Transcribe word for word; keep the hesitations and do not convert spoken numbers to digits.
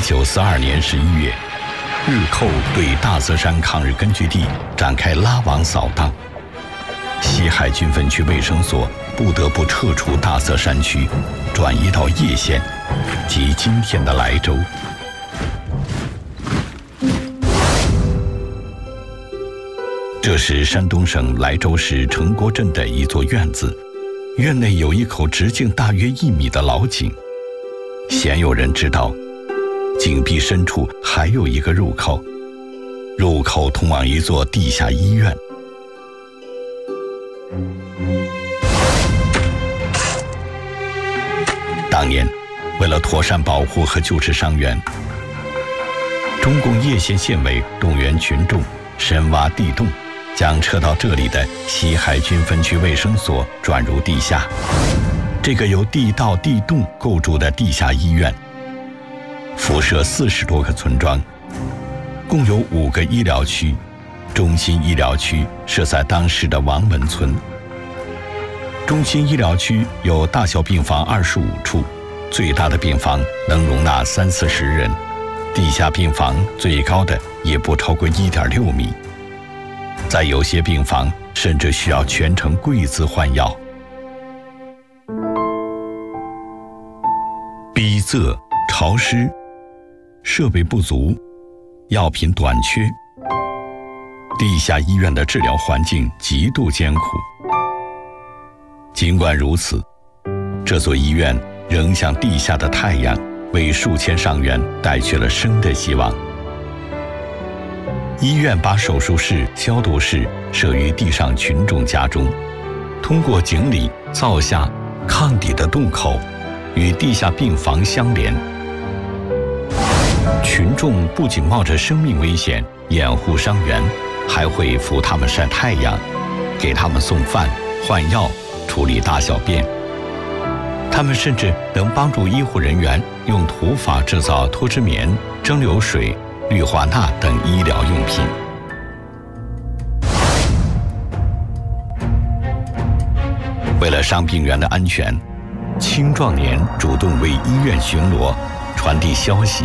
九四二年十一月，日寇对大泽山抗日根据地展开拉网扫荡，西海军分区卫生所不得不撤出大泽山区，转移到叶县，即今天的莱州。这是山东省莱州市成国镇的一座院子，院内有一口直径大约一米的老井，鲜有人知道，井壁深处还有一个入口，入口通往一座地下医院。当年，为了妥善保护和救治伤员，中共叶县县委动员群众深挖地洞，将撤到这里的西海军分区卫生所转入地下。这个由地道地洞构筑的地下医院，辐射四十多个村庄，共有五个医疗区。中心医疗区设在当时的王门村。中心医疗区有大小病房二十五处，最大的病房能容纳三四十人，地下病房最高的也不超过一点六米。在有些病房甚至需要全程跪姿换药。逼仄、潮湿、设备不足、药品短缺，地下医院的治疗环境极度艰苦。尽管如此，这座医院仍像地下的太阳，为数千伤员带去了生的希望。医院把手术室、消毒室设于地上群众家中，通过井里造下抗底的洞口，与地下病房相连。群众不仅冒着生命危险掩护伤员，还会扶他们晒太阳，给他们送饭、换药、处理大小便。他们甚至能帮助医护人员用土法制造脱脂棉、蒸馏水、氯化钠等医疗用品。为了伤病员的安全，青壮年主动为医院巡逻，传递消息。